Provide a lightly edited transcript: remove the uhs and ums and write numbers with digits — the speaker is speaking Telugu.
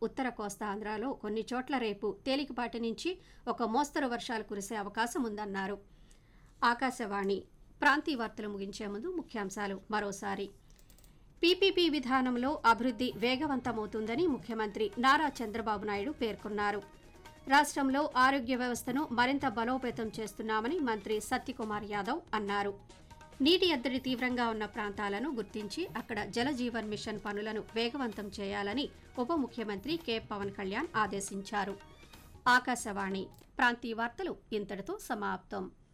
ఉత్తర కోస్తాంధ్రలో కొన్ని చోట్ల రేపు తేలికపాటి నుంచి ఒక మోస్తరు వర్షాలు కురిసే అవకాశం ఉందన్నారు. ఆకాశవాణి ప్రాంతీయ వార్తలు ముగించే ముందు ముఖ్యాంశాలు మరోసారి. పీపీపీ విధానంలో అభివృద్ధి వేగవంతమవుతుందని ముఖ్యమంత్రి నారా చంద్రబాబు నాయుడు పేర్కొన్నారు. రాష్ట్రంలో ఆరోగ్య వ్యవస్థను మరింత బలోపేతం చేస్తున్నామని మంత్రి సత్యకుమార్ యాదవ్ అన్నారు. నీటి ఎద్దడి తీవ్రంగా ఉన్న ప్రాంతాలను గుర్తించి అక్కడ జలజీవన్ మిషన్ పనులను వేగవంతం చేయాలని ఉప ముఖ్యమంత్రి కె పవన్ కళ్యాణ్ ఆదేశించారు. ఆకాశవాణి ప్రాంతీయ వార్తలు ఇంతటితో సమాప్తం.